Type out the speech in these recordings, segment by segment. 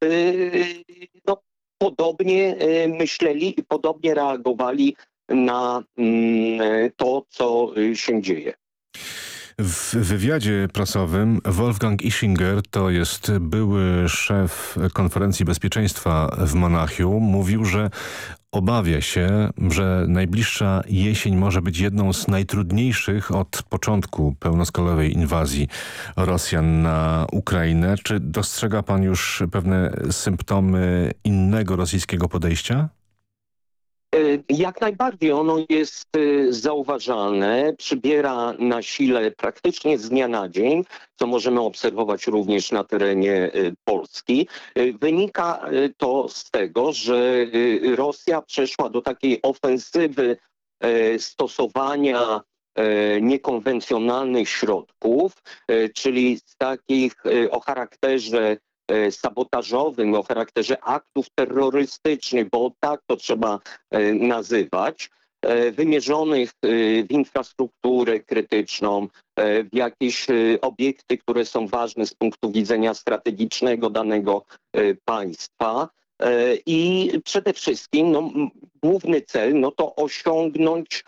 aby no, podobnie myśleli i podobnie reagowali na to, co się dzieje. W wywiadzie prasowym Wolfgang Ischinger, to jest były szef Konferencji Bezpieczeństwa w Monachium, mówił, że obawia się, że najbliższa jesień może być jedną z najtrudniejszych od początku pełnoskalowej inwazji Rosjan na Ukrainę. Czy dostrzega pan już pewne symptomy innego rosyjskiego podejścia? Jak najbardziej ono jest zauważalne, przybiera na sile praktycznie z dnia na dzień, co możemy obserwować również na terenie Polski. Wynika to z tego, że Rosja przeszła do takiej ofensywy stosowania niekonwencjonalnych środków, czyli z takich o charakterze sabotażowym, o charakterze aktów terrorystycznych, bo tak to trzeba nazywać, wymierzonych w infrastrukturę krytyczną, w jakieś obiekty, które są ważne z punktu widzenia strategicznego danego państwa. I przede wszystkim główny cel to osiągnąć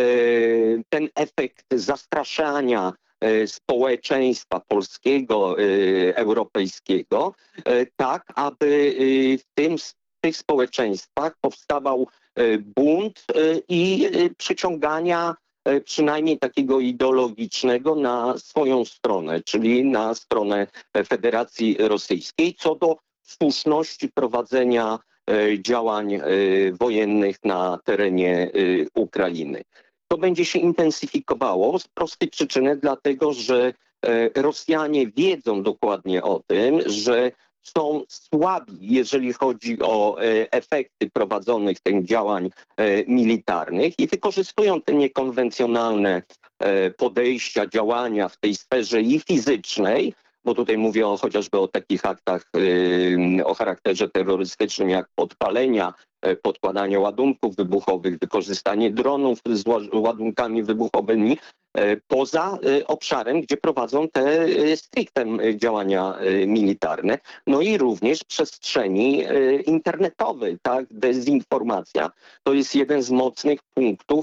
ten efekt zastraszania społeczeństwa polskiego, europejskiego, tak aby w tych społeczeństwach powstawał bunt i przyciągania przynajmniej takiego ideologicznego na swoją stronę, czyli na stronę Federacji Rosyjskiej, co do słuszności prowadzenia działań wojennych na terenie Ukrainy. To będzie się intensyfikowało z prostej przyczyny, dlatego że Rosjanie wiedzą dokładnie o tym, że są słabi, jeżeli chodzi o efekty prowadzonych tych działań militarnych i wykorzystują te niekonwencjonalne podejścia, działania w tej sferze i fizycznej, bo tutaj mówię chociażby o takich aktach o charakterze terrorystycznym jak podpalenia, podkładanie ładunków wybuchowych, wykorzystanie dronów z ładunkami wybuchowymi, poza obszarem, gdzie prowadzą te stricte działania militarne. No i również przestrzeni internetowej, tak? Dezinformacja to jest jeden z mocnych punktów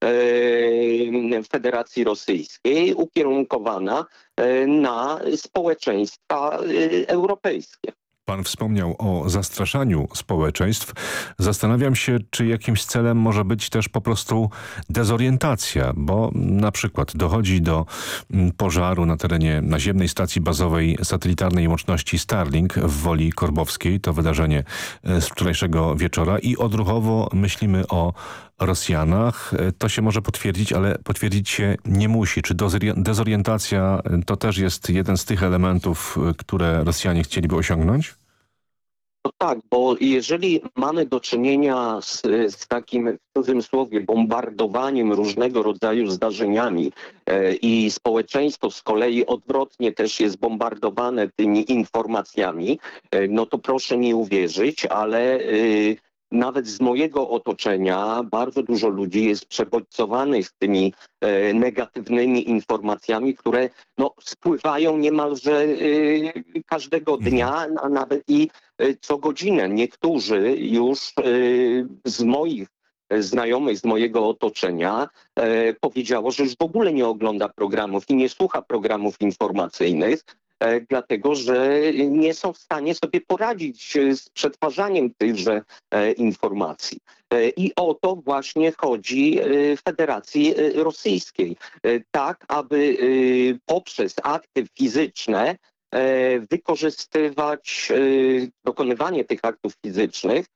Federacji Rosyjskiej, ukierunkowana na społeczeństwa europejskie. Pan wspomniał o zastraszaniu społeczeństw. Zastanawiam się, czy jakimś celem może być też po prostu dezorientacja, bo na przykład dochodzi do pożaru na terenie naziemnej stacji bazowej satelitarnej łączności Starlink w Woli Korbowskiej. To wydarzenie z wczorajszego wieczora i odruchowo myślimy o Rosjanach. To się może potwierdzić, ale potwierdzić się nie musi. Czy dezorientacja to też jest jeden z tych elementów, które Rosjanie chcieliby osiągnąć? No tak, bo jeżeli mamy do czynienia z takim, w cudzysłowie, bombardowaniem różnego rodzaju zdarzeniami i społeczeństwo z kolei odwrotnie też jest bombardowane tymi informacjami, no to proszę mi uwierzyć, ale nawet z mojego otoczenia bardzo dużo ludzi jest przebodźcowanych tymi negatywnymi informacjami, które spływają niemalże każdego dnia, a nawet i co godzinę. Niektórzy już z moich znajomych, z mojego otoczenia powiedziało, że już w ogóle nie ogląda programów i nie słucha programów informacyjnych, dlatego że nie są w stanie sobie poradzić z przetwarzaniem tychże informacji. I o to właśnie chodzi Federacji Rosyjskiej. Tak, aby poprzez akty fizyczne wykorzystywać dokonywanie tych aktów fizycznych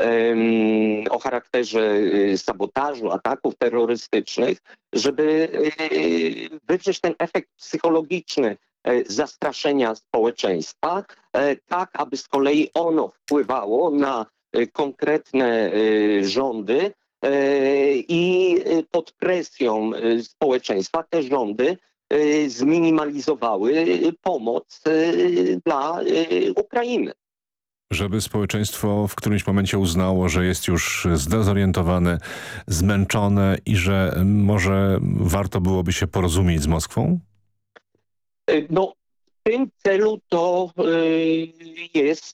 o charakterze sabotażu, ataków terrorystycznych, żeby wywrzeć ten efekt psychologiczny zastraszenia społeczeństwa, tak aby z kolei ono wpływało na konkretne rządy i pod presją społeczeństwa te rządy zminimalizowały pomoc dla Ukrainy. Żeby społeczeństwo w którymś momencie uznało, że jest już zdezorientowane, zmęczone i że może warto byłoby się porozumieć z Moskwą? No, w tym celu to jest